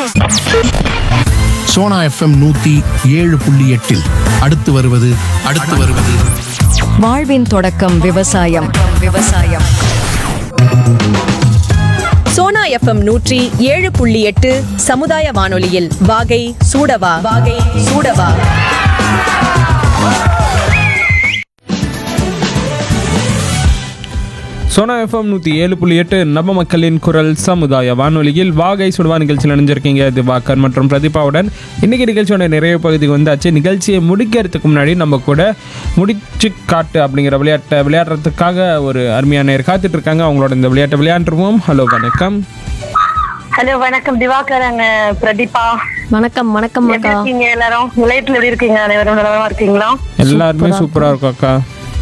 Sona FM 107.8 அடுத்து வருவது வாழ்வின் தொடக்கம் விவசாயம். சோனா எஃப்எம் 107.8 சமுதாய வானொலியில் வாகை சூடவா. சோனா எஃப்எம் 107.8 நம்ம மக்களின் குரல் சமுதாய வானொலியில் வாகை சுடுவா நிகழ்ச்சியில் நினைஞ்சிருக்கீங்க திவாகர் மற்றும் பிரதீபாவுடன். இன்றைக்கி நிகழ்ச்சியோட நிறைய பகுதிக்கு வந்தாச்சு. நிகழ்ச்சியை முடிக்கிறதுக்கு முன்னாடி நம்ம கூட முடிச்சு காட்டு அப்படிங்கிற விளையாடுறதுக்காக ஒரு அருமையான நேர் காத்துட்டு இருக்காங்க. அவங்களோட இந்த விளையாட்டை விளையாண்டுருவோம். ஹலோ வணக்கம். ஹலோ வணக்கம் திவாகர், பிரதீபா. வணக்கம் எப்படி இருக்கீங்க எல்லாரும்? நிலையத்துல எப்படி இருக்கீங்க? அனைவரும் நலமா இருக்கீங்களா? எல்லாருமே சூப்பரா இருக்கும் அக்கா.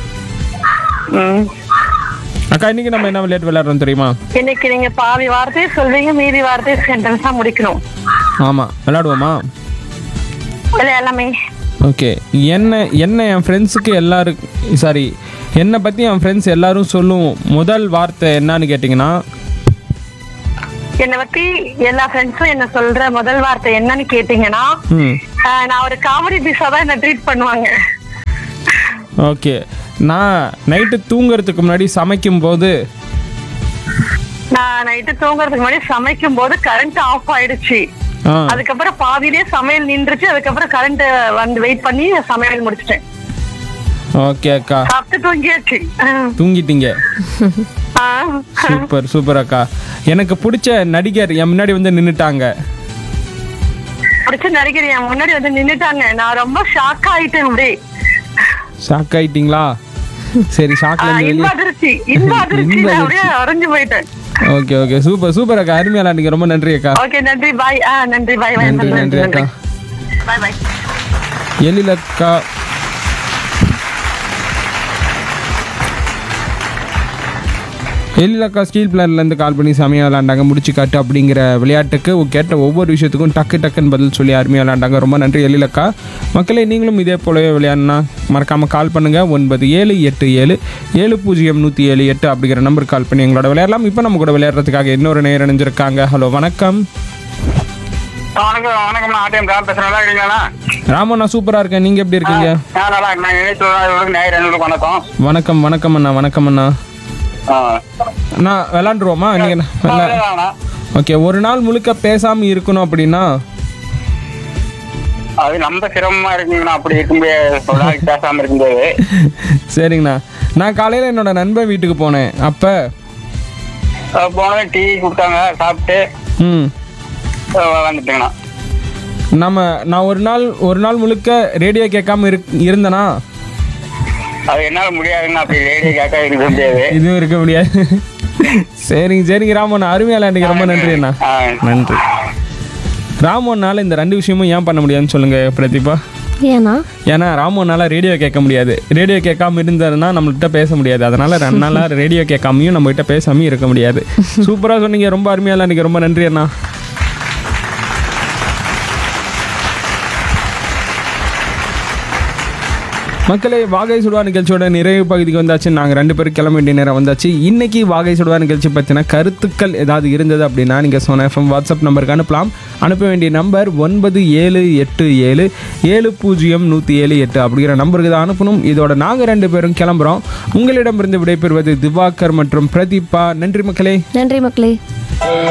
அக்கா இன்னைக்கு நம்ம என்ன விளையாட்டு விளையாடுறோம் தெரியுமா? இன்னைக்கு நீங்க பாதி வார்த்தையை சொல்வீங்க, மீதி வார்த்தையை சென்டென்ஸா முடிக்கணும். ஆமா, விளையாடுவோமா? எல்லாமே ஓகே. என்ன என் ஃப்ரெண்ட்ஸுக்கு என்னை பற்றி என் ஃப்ரெண்ட்ஸ் எல்லாரும் சொல்லும் முதல் வார்த்தை என்னன்னு கேட்டிங்கன்னா, என்னை பத்தி எல்லா ஃப்ரெண்ட்ஸும் என்ன சொல்ற முதல் வார்த்தை என்னன்னு கேட்டீங்கன்னா, நான் ஒரு காமெடி பீஸா தான் என்ன ட்ரீட் பண்ணுவாங்க. ஓகே. நான் நைட்டு தூங்குறதுக்கு முன்னாடி சமைக்கும் போது கரண்ட் ஆஃப் ஆயிடுச்சு. அதுக்கப்புறம் பாதியிலே சமையல் நின்றுச்சு. அதுக்கப்புறம் கரண்ட் வந்து வெயிட் பண்ணி சமையல் முடிச்சிட்டேன். ஓகே அக்கா. சாப்பிட்டு தூங்கியாச்சு. தூங்கிட்டீங்க. சூப்பர் அக்கா. எனக்கு பிடிச்ச நடிகர் என் முன்னாடி வந்து நின்னுட்டாங்க. நான் ரொம்ப ஷாக் ஆயிட்டேன். அப்படியே ஷாக் ஆயிட்டீங்களா? சரி, ஷாக்ல ஓகே. சூப்பர் அக்கா. அருமையா நீங்க ரொம்ப நன்றி அக்கா. ஓகே, நன்றி. பாய். நன்றி அக்கா. பாய். எழிலக்கா ஸ்டீல் பிளான்லேருந்து கால் பண்ணி செமையாக விளாண்டாங்க. முடிச்சு காட்டு அப்படிங்கிற விளையாட்டுக்கு கேட்ட ஒவ்வொரு விஷயத்துக்கும் டக்குன்னு பதில் சொல்லி அருமையாக விளாண்டாங்க. ரொம்ப நன்றி எழிலக்கா. மக்களே, நீங்களும் இதே போலவே விளையாடனா மறக்காமல் கால் பண்ணுங்கள். 9787070178 அப்படிங்கிற நம்பருக்கு கால் பண்ணி எங்களோட விளையாடலாம். இப்போ நம்ம கூட விளையாடுறதுக்காக இன்னொரு நேரம் இணைஞ்சிருக்காங்க. ஹலோ வணக்கம். ராமண்ணா சூப்பராக இருக்கேன். நீங்கள் எப்படி இருக்கீங்க? வணக்கம் அண்ணா. நான் விளாண்டுருவோமா? ஓகே. ஒரு நாள் முழுக்க பேசாம இருக்கணும் அப்படின்னா அது நம்ம சிரமமா இருக்குங்கண்ணா. அப்படி இருக்கும்போது பேசாம இருக்கும்போது சரிங்கண்ணா. நான் காலையில என்னோட நண்பன் வீட்டுக்கு போனேன். அப்ப போன டீ கொடுத்தாங்க, சாப்பிட்டு வந்துட்டேங்கண்ணா. நான் ஒரு நாள் முழுக்க ரேடியோ கேட்காம இருந்தேனா? அது என்னால முடியாதுங்கண்ணா. அப்படி ரேடியோ கேட்க இருக்க முடியாது. இதுவும் இருக்க முடியாது. சரிங்க ராமண்ணா. அருமையா நீங்க ரொம்ப நன்றி அண்ணா. நன்றி. ராமண்ணால இந்த ரெண்டு விஷயமும் ஏன் பண்ண முடியாதுன்னு சொல்லுங்க பிரதீபா. ஏன்னா ராமண்ணால ரேடியோ கேட்க முடியாது. ரேடியோ கேட்காம இருந்ததுன்னா நம்மள்கிட்ட பேச முடியாது. அதனால 2 நாளா ரேடியோ கேட்காமையும் நம்மகிட்ட பேசாமையும் இருக்க முடியாது. சூப்பரா சொன்னீங்க. ரொம்ப அருமையா நீங்க ரொம்ப நன்றி அண்ணா. மக்களே, வாகை சுடுவா நிகழ்ச்சியோட நிறைவு பகுதிக்கு வந்தாச்சு. நாங்கள் 2 பேரும் கிளம்ப வேண்டிய நேரம் வந்தாச்சு. இன்றைக்கி வாகை சுடுவா நிகழ்ச்சி பற்றின கருத்துக்கள் ஏதாவது இருந்தது அப்படின்னா நீங்கள் சோனா எஃப்எம் வாட்ஸ்அப் நம்பருக்கு அனுப்பலாம். அனுப்ப வேண்டிய நம்பர் 9787070178 அப்படிங்கிற நம்பருக்கு தான் அனுப்பணும். இதோட நாங்கள் 2 பேரும் கிளம்புறோம். உங்களிடமிருந்து விடைபெறுவது திவாகர் மற்றும் பிரதீபா. நன்றி மக்களே.